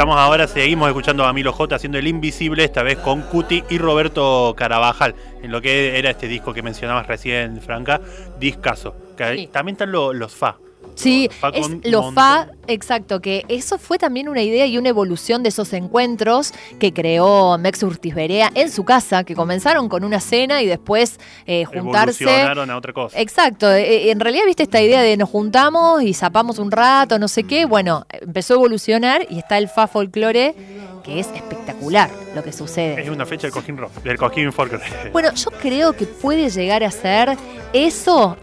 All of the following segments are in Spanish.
escuchamos ahora, seguimos escuchando a Milo J haciendo El Invisible, esta vez con Cuti y Roberto Carabajal, en lo que era este disco que mencionabas recién, Franca, discazo. Que sí. También están los Fa. Sí, es los Fa, exacto, que eso fue también una idea y una evolución de esos encuentros que creó Mex Urtizberea en su casa, que comenzaron con una cena y después juntarse. Evolucionaron a otra cosa. Exacto, en realidad viste esta idea de nos juntamos y zapamos un rato, no sé qué, bueno, empezó a evolucionar y está el Fa Folklore, que es espectacular lo que sucede. Es una fecha del Cosquín Rock, del Cosquín Folklore. Bueno, yo creo que puede llegar a ser eso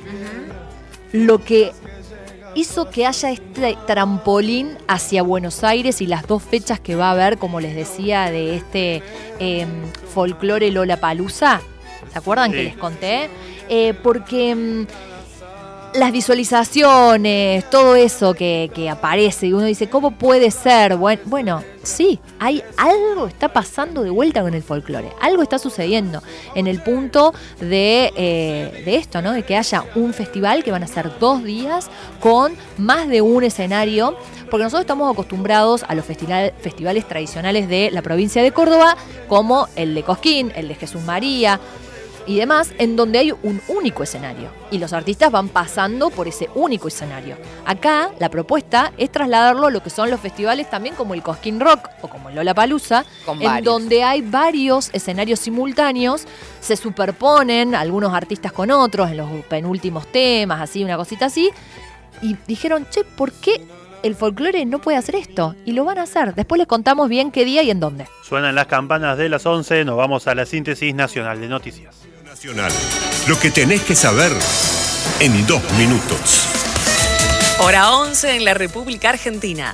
lo que hizo que haya este trampolín hacia Buenos Aires y las dos fechas que va a haber, como les decía, de este folclore Lollapalooza. ¿Se acuerdan que les conté? Porque las visualizaciones, todo eso que aparece y uno dice, ¿cómo puede ser? Bueno, sí, hay algo está pasando de vuelta con el folclore. Algo está sucediendo en el punto de esto, ¿no? De que haya un festival que van a ser 2 días con más de un escenario. Porque nosotros estamos acostumbrados a los festivales tradicionales de la provincia de Córdoba, como el de Cosquín, el de Jesús María y demás, en donde hay un único escenario y los artistas van pasando por ese único escenario. Acá la propuesta es trasladarlo a lo que son los festivales también como el Cosquín Rock o como el Lollapalooza, en donde hay varios escenarios simultáneos, se superponen algunos artistas con otros en los penúltimos temas, así, una cosita así, y dijeron, che, ¿por qué el folclore no puede hacer esto? Y lo van a hacer. Después les contamos bien qué día y en dónde. Suenan las campanas de las 11, nos vamos a la síntesis nacional de noticias. Nacional. Lo que tenés que saber en 2 minutos. Hora 11 en la República Argentina.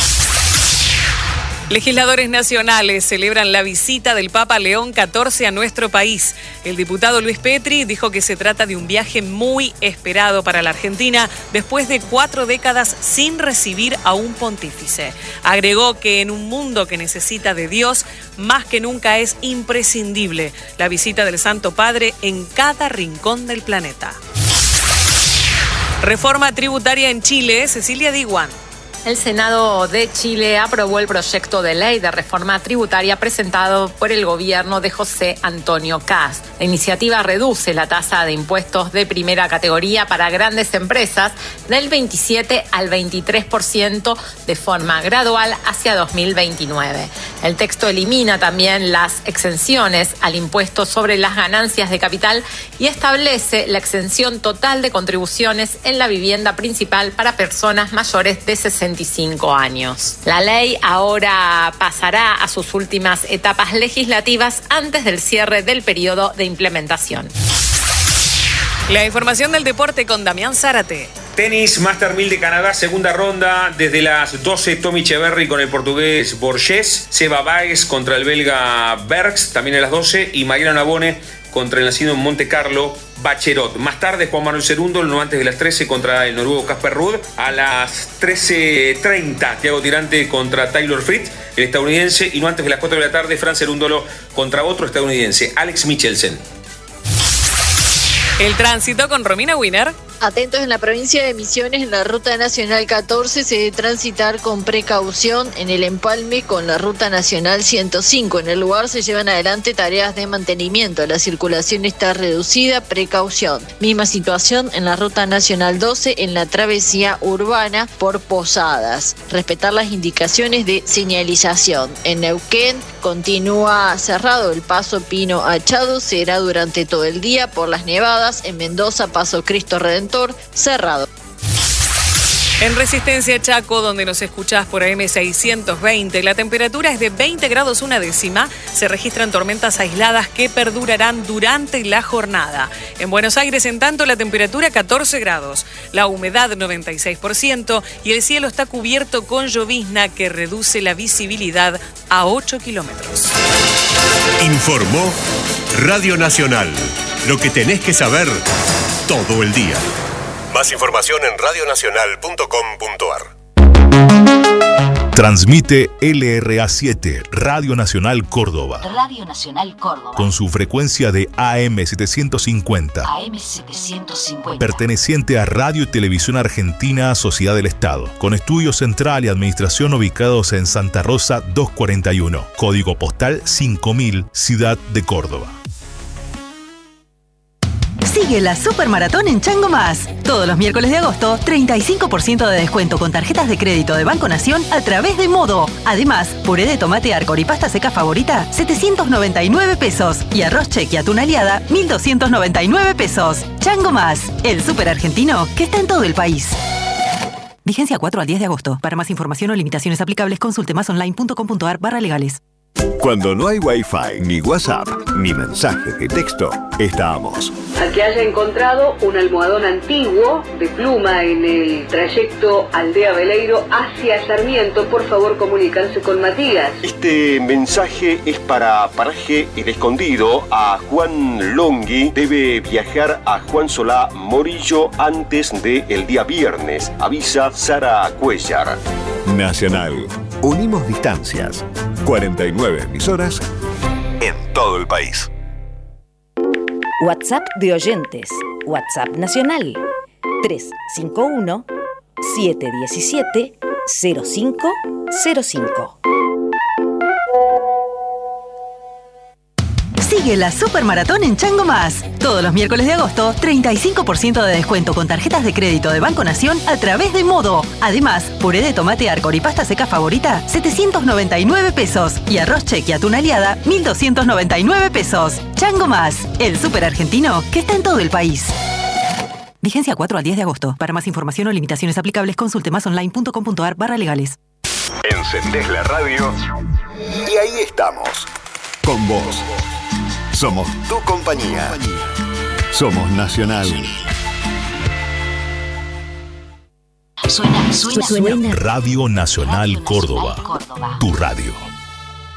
Legisladores nacionales celebran la visita del Papa León XIV a nuestro país. El diputado Luis Petri dijo que se trata de un viaje muy esperado para la Argentina después de 4 décadas sin recibir a un pontífice. Agregó que en un mundo que necesita de Dios, más que nunca es imprescindible la visita del Santo Padre en cada rincón del planeta. Reforma tributaria en Chile, Cecilia Diguán. El Senado de Chile aprobó el proyecto de ley de reforma tributaria presentado por el gobierno de José Antonio Kast. La iniciativa reduce la tasa de impuestos de primera categoría para grandes empresas del 27 al 23% de forma gradual hacia 2029. El texto elimina también las exenciones al impuesto sobre las ganancias de capital y establece la exención total de contribuciones en la vivienda principal para personas mayores de 65 años. La ley ahora pasará a sus últimas etapas legislativas antes del cierre del periodo de implementación. La información del deporte con Damián Zárate. Tenis, Master 1000 de Canadá, segunda ronda. Desde las 12, Tommy Echeverry con el portugués Borges. Seba Baez contra el belga Bergs, también a las 12. Y Mariano Navone contra el nacido en Monte Carlo, Bacherot. Más tarde, Juan Manuel Cerúndolo, no antes de las 13, contra el noruego Casper Ruud. A las 13:30, Thiago Tirante contra Taylor Fritz, el estadounidense. Y no antes de las 4 de la tarde, Fran Cerúndolo contra otro estadounidense, Alex Michelsen. El tránsito con Romina Wiener. Atentos, en la provincia de Misiones, en la Ruta Nacional 14, se debe transitar con precaución en el empalme con la Ruta Nacional 105. En el lugar se llevan adelante tareas de mantenimiento. La circulación está reducida, precaución. Misma situación en la Ruta Nacional 12, en la travesía urbana por Posadas. Respetar las indicaciones de señalización. En Neuquén continúa cerrado el paso Pino Achado, será durante todo el día por las nevadas. En Mendoza, paso Cristo Redentor, cerrado. En Resistencia Chaco, donde nos escuchás por AM620, la temperatura es de 20 grados 1 décima. Se registran tormentas aisladas que perdurarán durante la jornada. En Buenos Aires, en tanto, la temperatura 14 grados, la humedad 96% y el cielo está cubierto con llovizna que reduce la visibilidad a 8 kilómetros. Informó Radio Nacional. Lo que tenés que saber todo el día. Más información en radionacional.com.ar. Transmite LRA7, Radio Nacional Córdoba. Radio Nacional Córdoba. Con su frecuencia de AM750. AM750. Perteneciente a Radio y Televisión Argentina, Sociedad del Estado. Con estudio central y administración ubicados en Santa Rosa 241. Código postal 5000, Ciudad de Córdoba. Sigue la Supermaratón en Chango Más. Todos los miércoles de agosto, 35% de descuento con tarjetas de crédito de Banco Nación a través de Modo. Además, puré de tomate Arcor y pasta seca favorita, 799 pesos. Y arroz cheque y atún aliada, 1.299 pesos. Chango Más, el súper argentino que está en todo el país. Vigencia 4 al 10 de agosto. Para más información o limitaciones aplicables, consulte másonline.com.ar/legales. Cuando no hay Wi-Fi, ni WhatsApp, ni mensaje de texto, estamos. A que haya encontrado un almohadón antiguo de pluma en el trayecto Aldea Veleiro hacia Sarmiento, por favor comunicarse con Matías. Este mensaje es para Paraje El Escondido. A Juan Longhi debe viajar a Juan Solá Morillo antes del día viernes. Avisa Sara Cuellar. Nacional. Unimos distancias. 49 emisoras en todo el país. WhatsApp de oyentes. WhatsApp nacional. 351-717-0505. Sigue la Supermaratón en Chango Más. Todos los miércoles de agosto, 35% de descuento con tarjetas de crédito de Banco Nación a través de Modo. Además, puré de tomate Arcor y pasta seca favorita, 799 pesos. Y arroz cheque y atún aliada, 1.299 pesos. Chango Más, el súper argentino que está en todo el país. Vigencia 4 al 10 de agosto. Para más información o limitaciones aplicables, consulte másonline.com.ar/legales. Encendés la radio y ahí estamos. Con vos. Somos tu compañía. Somos Nacional. Suena. Radio Nacional Córdoba. Tu radio.